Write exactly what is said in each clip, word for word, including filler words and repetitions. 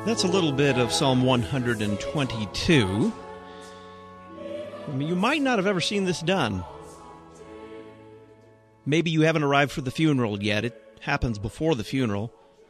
That's a little bit of Psalm one twenty-two. I mean, you might not have ever seen this done. Maybe you haven't arrived for the funeral yet. It happens before the funeral.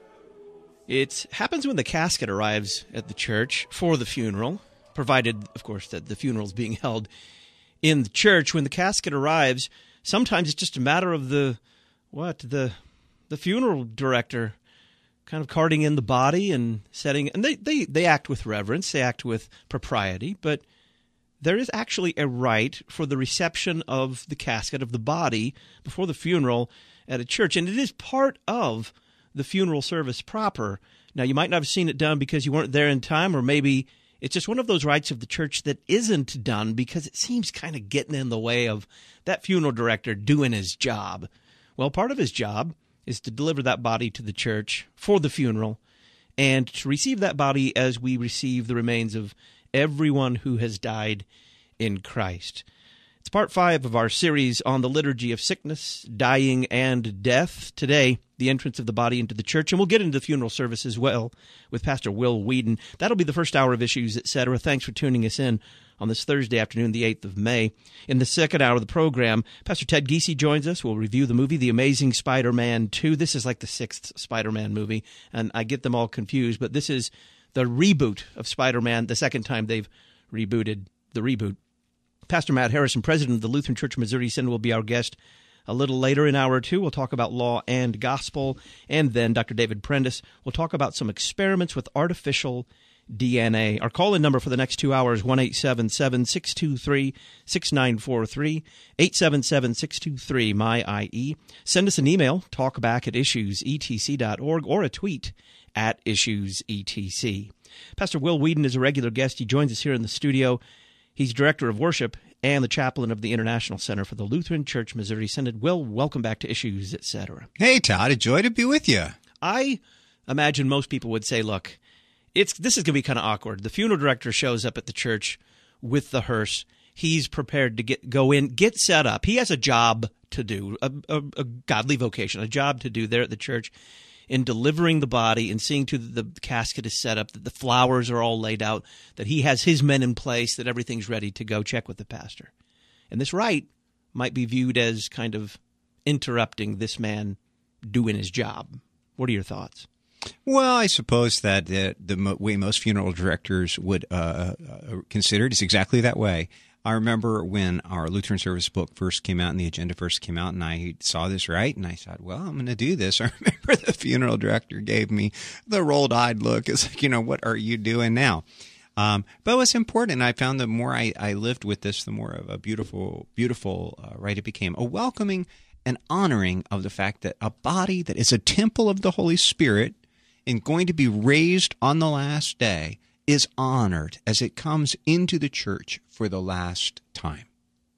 It happens when the casket arrives at the church for the funeral, provided, of course, that the funeral is being held in the church. When the casket arrives, sometimes it's just a matter of the, what, the the funeral director kind of carting in the body and setting, and they, they, they act with reverence, they act with propriety, but there is actually a rite for the reception of the casket of the body before the funeral at a church, and it is part of the funeral service proper. Now, you might not have seen it done because you weren't there in time, or maybe it's just one of those rites of the church that isn't done because it seems kind of getting in the way of that funeral director doing his job. Well, part of his job is to deliver that body to the church for the funeral and to receive that body as we receive the remains of everyone who has died in Christ. It's part five of our series on the liturgy of sickness, dying, and death. Today, the entrance of the body into the church, and we'll get into the funeral service as well with Pastor Will Whedon. That'll be the first hour of Issues, et cetera. Thanks for tuning us in on this Thursday afternoon, the eighth of May. In the second hour of the program, Pastor Ted Giese joins us. We'll review the movie, The Amazing Spider-Man two. This is like the sixth Spider-Man movie, and I get them all confused, but this is the reboot of Spider-Man, the second time they've rebooted the reboot. Pastor Matt Harrison, president of the Lutheran Church of Missouri Synod, will be our guest a little later in hour two. We'll talk about law and gospel. And then Doctor David Prentice will talk about some experiments with artificial D N A. Our call-in number for the next two hours, one eight seven seven, six two three, six nine four three, eight seven seven, six two three, M Y I E. Send us an email, talkback at issues e t c dot org, or a tweet at issues e t c. Pastor Will Whedon is a regular guest. He joins us here in the studio. He's director of worship and the chaplain of the International Center for the Lutheran Church Missouri Synod. Will, welcome back to Issues, et cetera. Hey, Todd. A joy to be with you. I imagine most people would say, look, it's this is going to be kind of awkward. The funeral director shows up at the church with the hearse. He's prepared to get go in, get set up. He has a job to do, a, a, a godly vocation, a job to do there at the church in delivering the body and seeing to the, the casket is set up, that the flowers are all laid out, that he has his men in place, that everything's ready to go. Check with the pastor. And this rite might be viewed as kind of interrupting this man doing his job. What are your thoughts? Well, I suppose that the, the mo- way most funeral directors would uh, uh, consider it is exactly that way. I remember when our Lutheran Service book first came out and the agenda first came out, and I saw this right, and I thought, well, I'm going to do this. I remember the funeral director gave me the rolled-eyed look. It's like, you know, what are you doing now? Um, but it was important, and I found the more I, I lived with this, the more of a beautiful, beautiful uh, rite it became. A welcoming and honoring of the fact that a body that is a temple of the Holy Spirit and going to be raised on the last day is honored as it comes into the church for the last time.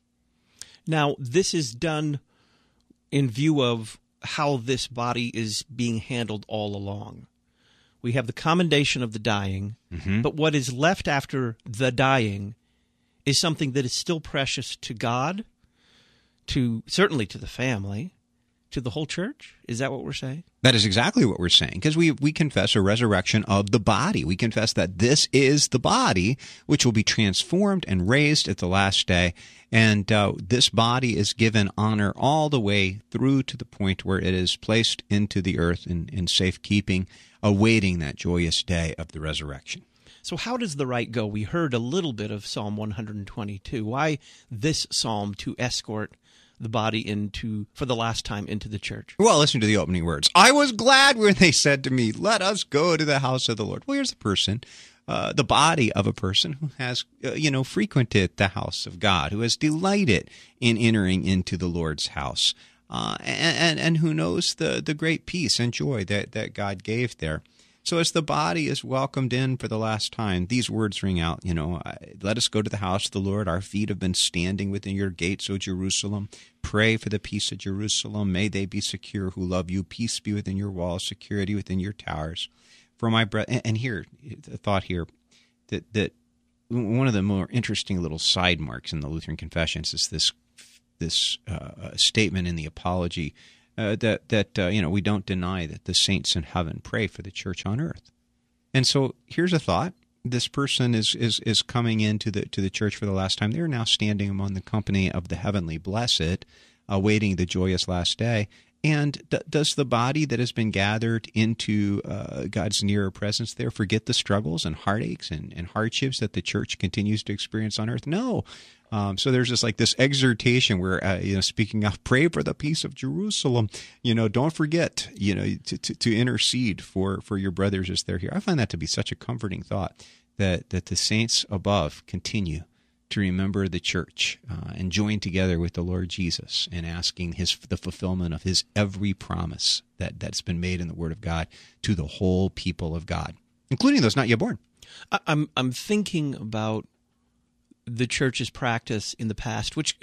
Now, this is done in view of how this body is being handled all along. We have the commendation of the dying, mm-hmm. but what is left after the dying is something that is still precious to God, to certainly to the family, to the whole church? Is that what we're saying? That is exactly what we're saying, because we we confess a resurrection of the body. We confess that this is the body which will be transformed and raised at the last day, and uh, this body is given honor all the way through to the point where it is placed into the earth in, in safekeeping, awaiting that joyous day of the resurrection. So how does the rite go? We heard a little bit of Psalm one twenty-two. Why this psalm to escort the body into for the last time into the church? Well, listen to the opening words. I was glad when they said to me, let us go to the house of the Lord. Well, here's a person, uh, the body of a person who has, uh, you know, frequented the house of God, who has delighted in entering into the Lord's house, uh, and, and, and who knows the, the great peace and joy that, that God gave there. So as the body is welcomed in for the last time, these words ring out, you know, let us go to the house of the Lord. Our feet have been standing within your gates, O Jerusalem. Pray for the peace of Jerusalem. May they be secure who love you. Peace be within your walls, security within your towers. For my breath, and here, the thought here, that, that one of the more interesting little side marks in the Lutheran Confessions is this, this uh, statement in the Apology, Uh, that that uh, you know, we don't deny that the saints in heaven pray for the church on earth. And so here's a thought. This person is, is, is coming into the to the church for the last time. They're now standing among the company of the heavenly blessed, awaiting the joyous last day. And d- does the body that has been gathered into uh, God's nearer presence there forget the struggles and heartaches and, and hardships that the church continues to experience on earth? No. Um, so there's just like this exhortation where, uh, you know, speaking of, pray for the peace of Jerusalem. You know, don't forget, you know, to, to, to intercede for, for your brothers as they're here. I find that to be such a comforting thought that, that the saints above continue to remember the church uh, and join together with the Lord Jesus in asking his the fulfillment of his every promise that, that's been made in the Word of God to the whole people of God, including those not yet born. I, I'm I'm thinking about the church's practice in the past, which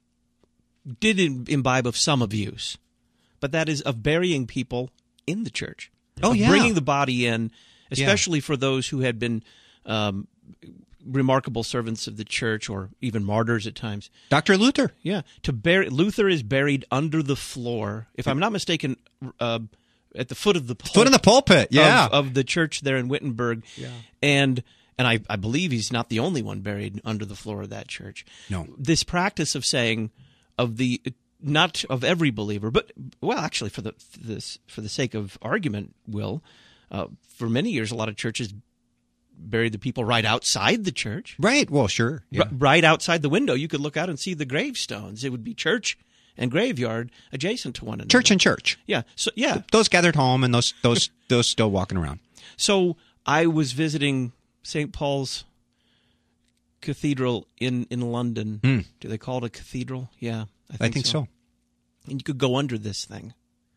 did imbibe of some abuse, but that is of burying people in the church. Oh, of yeah. Bringing the body in, especially yeah. for those who had been um, remarkable servants of the church or even martyrs at times. Doctor Luther. Yeah. to bury Luther is buried under the floor, if I'm not mistaken, uh, at the foot of the pulpit. Foot of the pulpit, yeah. Of, of the church there in Wittenberg. Yeah. And... And I, I believe he's not the only one buried under the floor of that church. No. This practice of saying, of the not of every believer, but well, actually, for the for this for the sake of argument, Will, uh, for many years, a lot of churches buried the people right outside the church. Right. Well, sure. Yeah. R- right outside the window, you could look out and see the gravestones. It would be church and graveyard adjacent to one another. Church and church. Yeah. So yeah, those gathered home and those those those still walking around. So I was visiting Saint Paul's Cathedral in, in London. Mm. Do they call it a cathedral? Yeah, I think, I think so. so. And you could go under this thing.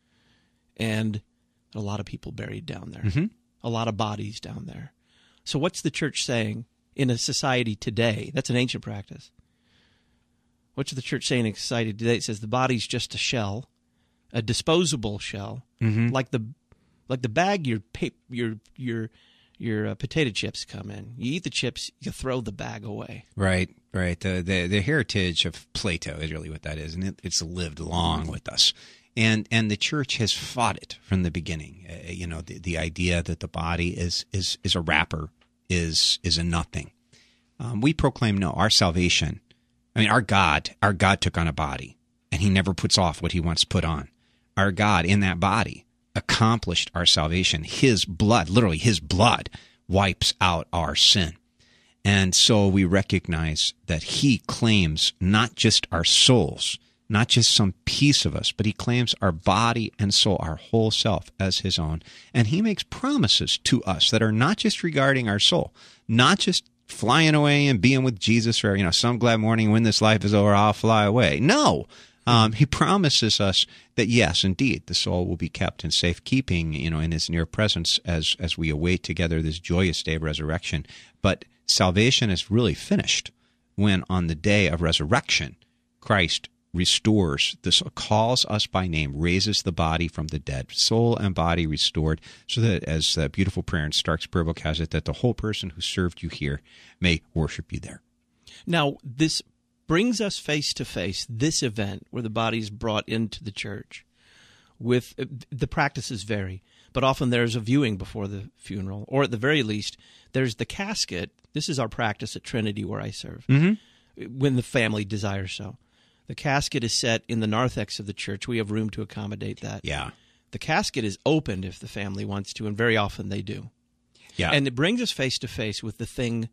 And a lot of people buried down there. Mm-hmm. A lot of bodies down there. So what's the church saying in a society today? That's an ancient practice. What's the church saying in society today? It says the body's just a shell, a disposable shell, mm-hmm. like the like the bag your pa- your your Your uh, potato chips come in. You eat the chips, you throw the bag away. Right, right. The the, the heritage of Plato is really what that is, and it, it's lived long with us. And and the church has fought it from the beginning. Uh, you know, the, the idea that the body is is is a wrapper, is is a nothing. Um, we proclaim no, our salvation. I mean, our God, our God took on a body, and He never puts off what He wants put on. Our God in that body accomplished our salvation. His blood, literally his blood, wipes out our sin. And so we recognize that he claims not just our souls, not just some piece of us, but he claims our body and soul, our whole self as his own. And he makes promises to us that are not just regarding our soul, not just flying away and being with Jesus or, you know, some glad morning when this life is over, I'll fly away. No. Um, he promises us that, yes, indeed, the soul will be kept in safekeeping, you know, in his near presence as as we await together this joyous day of resurrection. But salvation is really finished when, on the day of resurrection, Christ restores, this calls us by name, raises the body from the dead, soul and body restored, so that, as the beautiful prayer in Stark's Prayer Book has it, that the whole person who served you here may worship you there. Now, this brings us face to face, this event where the body is brought into the church. With the practices vary, but often there's a viewing before the funeral, or at the very least, there's the casket. This is our practice at Trinity where I serve, mm-hmm. when the family desires so. The casket is set in the narthex of the church. We have room to accommodate that. Yeah. The casket is opened if the family wants to, and very often they do. Yeah. And it brings us face to face with the thing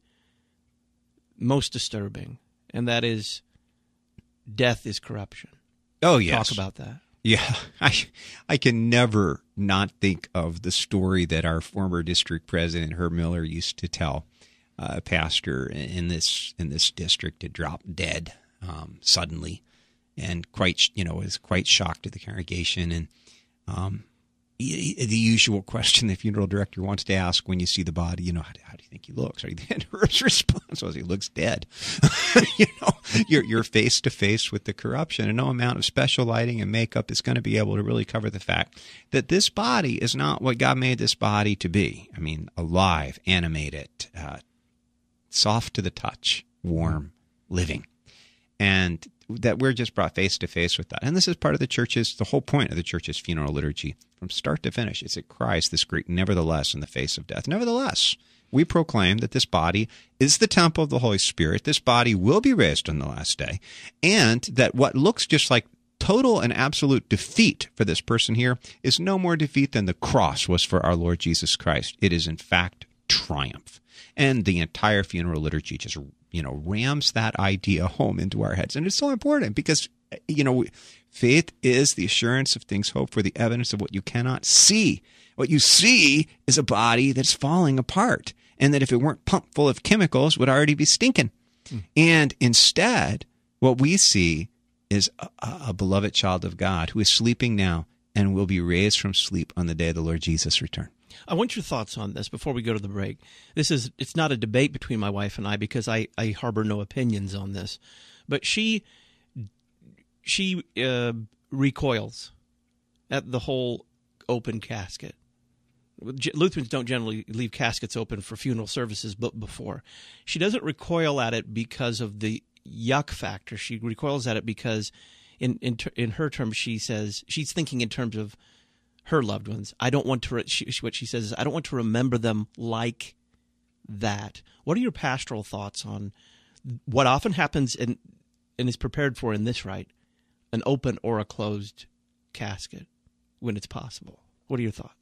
most disturbing, and that is death is corruption. Oh, yes. Talk about that. Yeah, I I can never not think of the story that our former district president, Herb Miller, used to tell. Uh, a pastor in this in this district had dropped dead um, suddenly, and quite you know was quite shocked at the congregation. And um, the usual question the funeral director wants to ask when you see the body, you know, how, how do you think he looks? Or the Herb's response was, he looks dead. you know, you're you're face to face with the corruption, and no amount of special lighting and makeup is going to be able to really cover the fact that this body is not what God made this body to be. I mean, alive, animated, uh, soft to the touch, warm, living. And that we're just brought face to face with that. And this is part of the church's, the whole point of the church's funeral liturgy. From start to finish, it's it cries this great nevertheless in the face of death. Nevertheless, we proclaim that this body is the temple of the Holy Spirit. This body will be raised on the last day. And that what looks just like total and absolute defeat for this person here is no more defeat than the cross was for our Lord Jesus Christ. It is, in fact, triumph. And the entire funeral liturgy just, you know, rams that idea home into our heads. And it's so important because, you know, faith is the assurance of things hoped for, the evidence of what you cannot see. What you see is a body that's falling apart, and that if it weren't pumped full of chemicals, would already be stinking. Mm. And instead, what we see is a, a beloved child of God who is sleeping now and will be raised from sleep on the day of the Lord Jesus' return. I want your thoughts on this before we go to the break. This is it's not a debate between my wife and I because I, I harbor no opinions on this. But she she uh, recoils at the whole open casket. Lutherans don't generally leave caskets open for funeral services, but before. She doesn't recoil at it because of the yuck factor. She recoils at it because in in, in her terms, she says she's thinking in terms of her loved ones. I don't want to, re- she, what she says is, I don't want to remember them like that. What are your pastoral thoughts on what often happens and and is prepared for in this rite, an open or a closed casket when it's possible? What are your thoughts?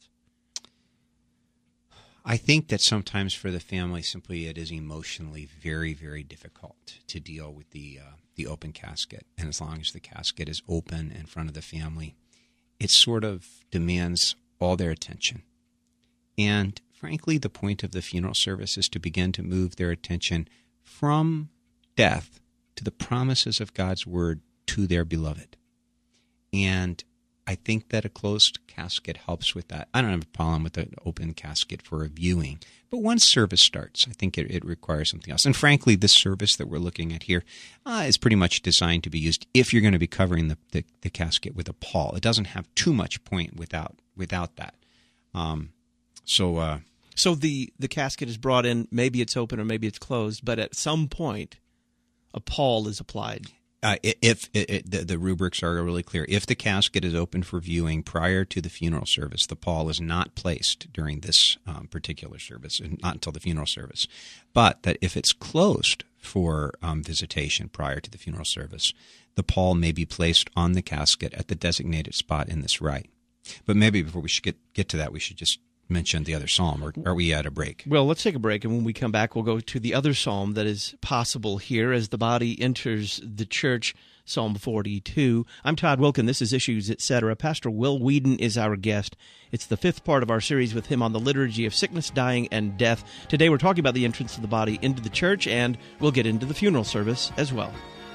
I think that sometimes for the family, simply it is emotionally very, very difficult to deal with the uh, the open casket. And as long as the casket is open in front of the family, it sort of demands all their attention. And frankly, the point of the funeral service is to begin to move their attention from death to the promises of God's word to their beloved. And I think that a closed casket helps with that. I don't have a problem with an open casket for a viewing. But once service starts, I think it, it requires something else. And frankly, this service that we're looking at here uh, is pretty much designed to be used if you're going to be covering the, the, the casket with a pall. It doesn't have too much point without without that. Um, so uh, so the, the casket is brought in, maybe it's open or maybe it's closed, but at some point a pall is applied. Uh, if it, it, the, the rubrics are really clear, if the casket is open for viewing prior to the funeral service, the pall is not placed during this um, particular service, and not until the funeral service. But that if it's closed for um, visitation prior to the funeral service, the pall may be placed on the casket at the designated spot in this rite. But maybe before we should get, get to that, we should just mention the other psalm, or are we at a break? Well, let's take a break, and when we come back, we'll go to the other psalm that is possible here as the body enters the church, Psalm forty-two. I'm Todd Wilkin. This is Issues, et cetera. Pastor Will Whedon is our guest. It's the fifth part of our series with him on the liturgy of sickness, dying, and death. Today we're talking about the entrance of the body into the church, and we'll get into the funeral service as well.